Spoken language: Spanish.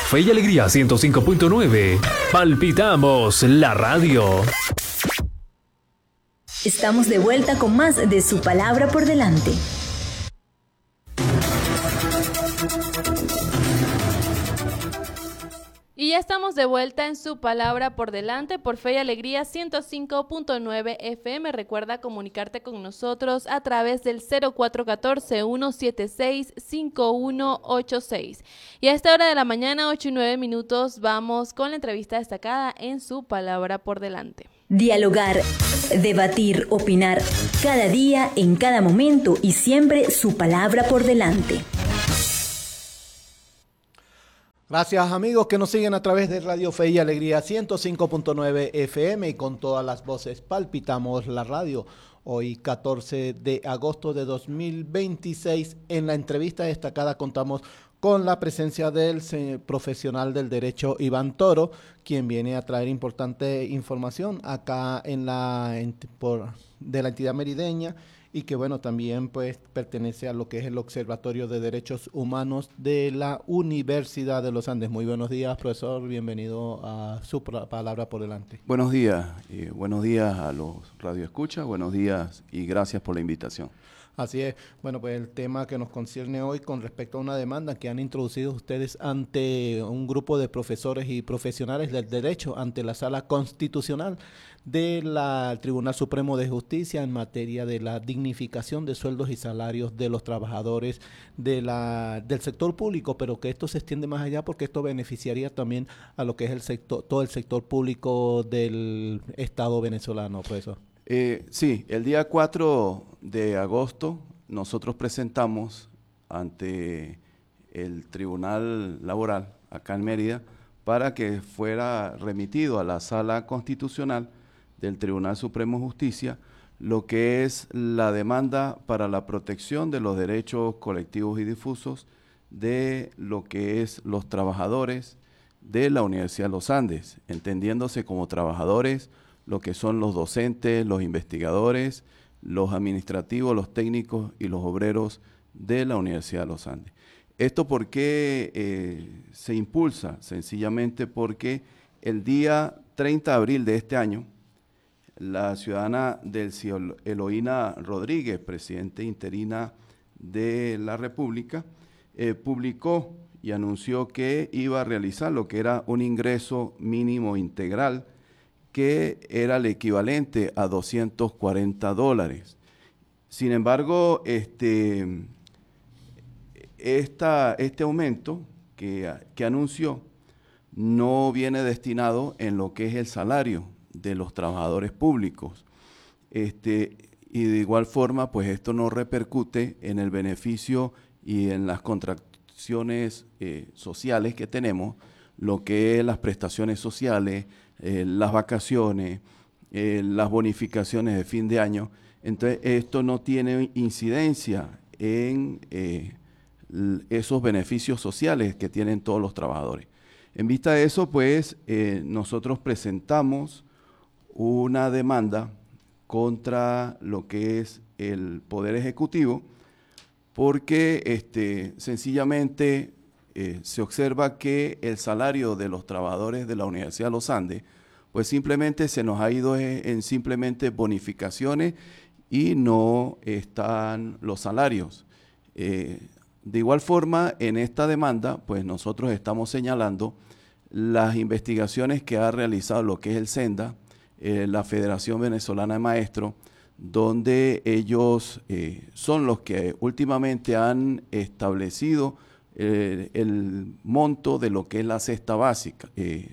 Fe y Alegría 105.9. Palpitamos la radio. Estamos de vuelta con más de Su Palabra por Delante. Y ya estamos de vuelta en Su Palabra por Delante por Fe y Alegría 105.9 FM. Recuerda comunicarte con nosotros a través del 0414-176-5186. Y a esta hora de la mañana, 8:09, vamos con la entrevista destacada en Su Palabra por Delante. Dialogar, debatir, opinar, cada día, en cada momento y siempre Su Palabra por Delante. Gracias amigos que nos siguen a través de Radio Fe y Alegría 105.9 FM y con todas las voces palpitamos la radio. Hoy 14 de agosto de 2026 en la entrevista destacada contamos con la presencia del profesional del derecho Iván Toro, quien viene a traer importante información acá de la entidad merideña y que bueno, también pues pertenece a lo que es el Observatorio de Derechos Humanos de la Universidad de los Andes. Muy buenos días, profesor, bienvenido a Su Palabra por Delante. Buenos días a los radioescuchas, buenos días y gracias por la invitación. Así es. Bueno, pues el tema que nos concierne hoy con respecto a una demanda que han introducido ustedes ante un grupo de profesores y profesionales del derecho ante la Sala Constitucional del Tribunal Supremo de Justicia en materia de la dignificación de sueldos y salarios de los trabajadores del sector público, pero que esto se extiende más allá porque esto beneficiaría también a lo que es el sector, todo el sector público del Estado venezolano, profesor. Sí, el día 4 de agosto nosotros presentamos ante el Tribunal Laboral acá en Mérida para que fuera remitido a la Sala Constitucional del Tribunal Supremo de Justicia lo que es la demanda para la protección de los derechos colectivos y difusos de lo que es los trabajadores de la Universidad de los Andes, entendiéndose como trabajadores lo que son los docentes, los investigadores, los administrativos, los técnicos y los obreros de la Universidad de los Andes. ¿Esto por qué se impulsa? Sencillamente porque el día 30 de abril de este año, la ciudadana Delcy Eloína Rodríguez, presidenta interina de la República, publicó y anunció que iba a realizar lo que era un ingreso mínimo integral que era el equivalente a $240. Sin embargo, este aumento que anunció no viene destinado en lo que es el salario de los trabajadores públicos. Y de igual forma, pues esto no repercute en el beneficio y en las contracciones sociales que tenemos, lo que es las prestaciones sociales, las vacaciones, las bonificaciones de fin de año. Entonces, esto no tiene incidencia en esos beneficios sociales que tienen todos los trabajadores. En vista de eso, pues, nosotros presentamos una demanda contra lo que es el Poder Ejecutivo, porque sencillamente se observa que el salario de los trabajadores de la Universidad de los Andes, pues simplemente se nos ha ido en simplemente bonificaciones y no están los salarios. De igual forma, en esta demanda, pues nosotros estamos señalando las investigaciones que ha realizado lo que es el SENDA, la Federación Venezolana de Maestros, donde ellos son los que últimamente han establecido el monto de lo que es la cesta básica,